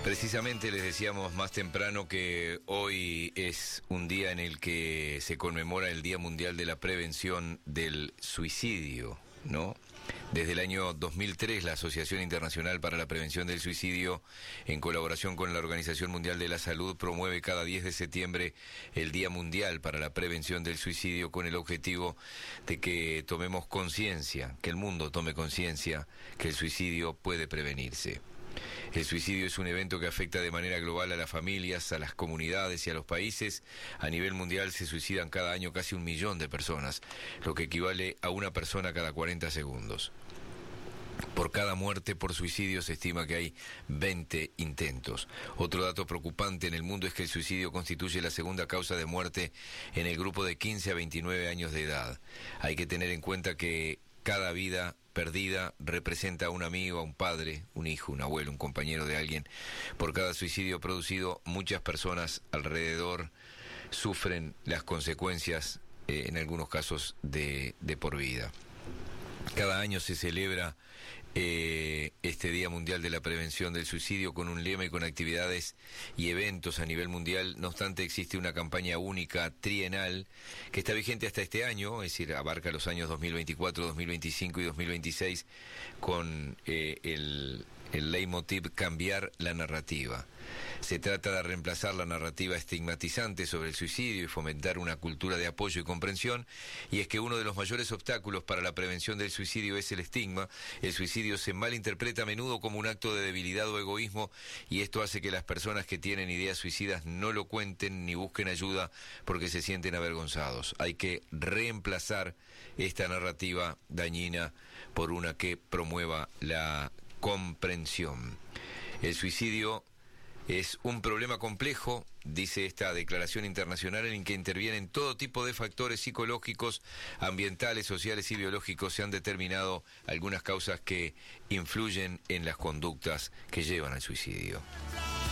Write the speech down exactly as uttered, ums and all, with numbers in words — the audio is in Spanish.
Precisamente les decíamos más temprano que hoy es un día en el que se conmemora el Día Mundial de la Prevención del Suicidio, ¿no? Desde el año dos mil tres, la Asociación Internacional para la Prevención del Suicidio, en colaboración con la Organización Mundial de la Salud, promueve cada diez de septiembre el Día Mundial para la Prevención del Suicidio, con el objetivo de que tomemos conciencia, que el mundo tome conciencia que el suicidio puede prevenirse. El suicidio es un evento que afecta de manera global a las familias, a las comunidades y a los países. A nivel mundial se suicidan cada año casi un millón de personas, lo que equivale a una persona cada cuarenta segundos. Por cada muerte por suicidio se estima que hay veinte intentos. Otro dato preocupante en el mundo es que el suicidio constituye la segunda causa de muerte en el grupo de quince a veintinueve años de edad. Hay que tener en cuenta que cada vida perdida representa a un amigo, a un padre, un hijo, un abuelo, un compañero de alguien. Por cada suicidio producido, muchas personas alrededor sufren las consecuencias, eh, en algunos casos, de, de por vida. Cada año se celebra eh, este Día Mundial de la Prevención del Suicidio con un lema y con actividades y eventos a nivel mundial. No obstante, existe una campaña única trienal que está vigente hasta este año, es decir, abarca los años dos mil veinticuatro, dos mil veinticinco y dos mil veintiséis, con eh, el, el leitmotiv cambiar la narrativa. Se trata de reemplazar la narrativa estigmatizante sobre el suicidio y fomentar una cultura de apoyo y comprensión, y es que uno de los mayores obstáculos para la prevención del suicidio es el estigma. El suicidio se malinterpreta a menudo como un acto de debilidad o egoísmo, y esto hace que las personas que tienen ideas suicidas no lo cuenten ni busquen ayuda porque se sienten avergonzados. Hay que reemplazar esta narrativa dañina por una que promueva la comprensión. El suicidio es un problema complejo, dice esta declaración internacional, en que intervienen todo tipo de factores psicológicos, ambientales, sociales y biológicos. Se han determinado algunas causas que influyen en las conductas que llevan al suicidio.